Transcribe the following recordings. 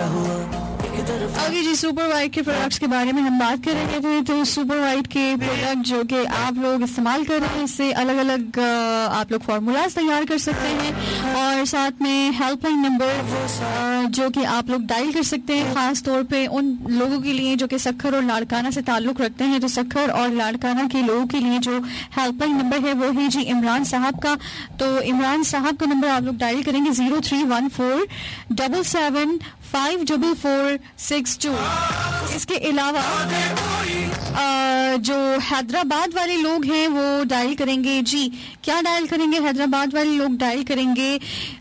आगे जी super white के products के बारे में हम बात कर रहे थे। तो सुपर वाइट के प्रोडक्ट जो कि आप लोग इस्तेमाल कर रहे हैं, इससे अलग अलग आप लोग फार्मूलाज तैयार कर सकते हैं और साथ में हेल्पलाइन नंबर जो कि आप लोग डायल कर सकते हैं, खास तौर पे उन लोगों के लिए जो कि सक्खर और लाड़काना से ताल्लुक रखते हैं। तो सक्खर और लाड़काना के लोगों के लिए जो हेल्पलाइन नंबर है वो है जी इमरान साहब का। तो इमरान साहब का नंबर आप लोग डायल करेंगे 0314775446 इसके अलावा जो हैदराबाद वाले लोग हैं वो डायल करेंगे जी, क्या डायल करेंगे? हैदराबाद वाले लोग डायल करेंगे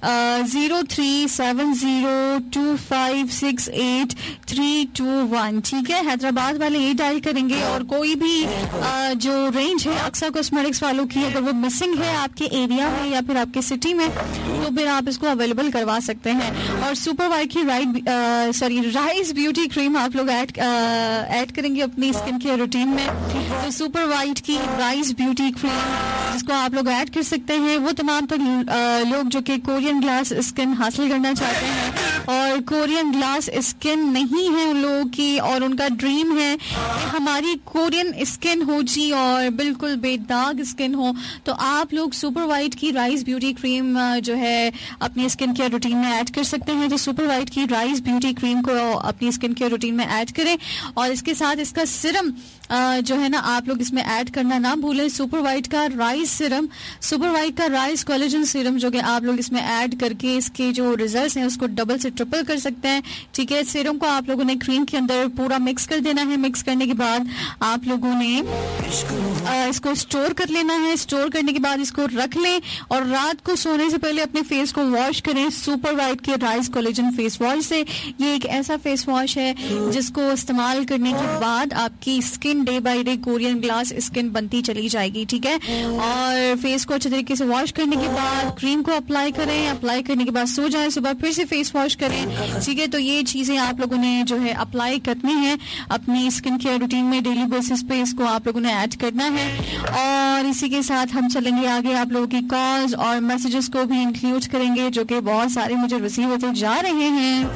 0370256831। ठीक है, हैदराबाद वाले ये डायल करेंगे। और कोई भी जो रेंज है अक्सा कॉस्मेटिक्स वालों की, अगर वो मिसिंग है आपके एरिया में या फिर आपके सिटी में, तो फिर आप इसको अवेलेबल करवा सकते हैं। और सुपर वाइट की राइस ब्यूटी क्रीम आप लोग ऐड करेंगे अपनी स्किन केयर रूटीन में। तो सुपर वाइट की राइस ब्यूटी क्रीम जिसको आप लोग ऐड कर सकते हैं, वो तमाम तर लोग जो कि कोरियन ग्लास स्किन हासिल करना चाहते हैं और कोरियन ग्लास स्किन नहीं है उन लोगों की, और उनका ड्रीम है कि हमारी कोरियन स्किन हो जी और बिल्कुल बेदाग स्किन हो, तो आप लोग सुपर वाइट की राइस ब्यूटी क्रीम जो है अपनी स्किन केयर रूटीन में ऐड कर सकते हैं। तो सुपर वाइट की राइस ब्यूटी क्रीम को अपनी स्किन केयर रूटीन में ऐड करें और इसके साथ इसका सिरम जो है ना आप लोग इसमें ऐड करना ना भूलें। सुपर वाइट का राइस सिरम, सुपर वाइट का राइस कोलेजन सिरम जो कि आप लोग इसमें ऐड करके इसके जो रिजल्ट्स हैं उसको डबल से ट्रिपल कर सकते हैं। ठीक है, सिरम को आप लोगों ने क्रीम के अंदर पूरा मिक्स कर देना है। मिक्स करने के बाद आप लोगों ने इसको स्टोर कर लेना है। स्टोर करने के बाद इसको रख लें और रात को सोने से पहले अपने फेस को वॉश करें सुपर वाइट के राइस कोलेजन फेस वॉश से। ये एक ऐसा फेस वॉश है जिसको इस्तेमाल करने के बाद आपकी skin day by day Korean glass skin बनती चली जाएगी। ठीक है, और फेस को अच्छे तरीके से वॉश करने के बाद क्रीम को अप्लाई करें। अप्लाई करने के बाद सो जाएं, सुबह फिर से फेस वॉश करें। ठीक है, तो ये चीजें आप लोगों ने जो है अप्लाई करनी है अपनी स्किन केयर रूटीन में डेली बेसिस पे, इसको आप लोगों ने ऐड करना है। और इसी के साथ हम चलेंगे आगे, आप लोगों की कॉल्स और मैसेजेस को भी इंक्लूड करेंगे जो कि बहुत सारे मुझे रिसीव होते जा रहे हैं।